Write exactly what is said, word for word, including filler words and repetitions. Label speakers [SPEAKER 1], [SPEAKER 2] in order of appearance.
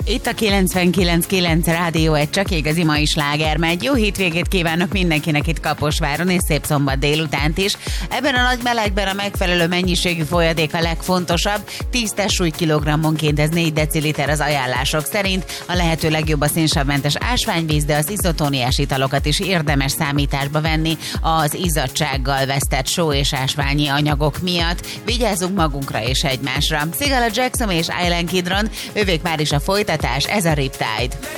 [SPEAKER 1] Itt a kilencvenkilenc kilenc Rádió, egy csak igazi mai sláger megy. Jó hétvégét kívánok mindenkinek itt Kaposváron, és szép szombat délutánt is. Ebben a nagy melegben a megfelelő mennyiségű folyadék a legfontosabb. tíz testsúly kilogrammonként, ez négy deciliter az ajánlások szerint. A lehető legjobb a szénsavmentes ásványvíz, de az izotóniás italokat is érdemes számításba venni az izzadsággal vesztett só és ásványi anyagok miatt. Vigyázzunk magunkra és egymásra. Sigala Jackson és Island Kidron, ővék már is a folytatás, ez a Riptide.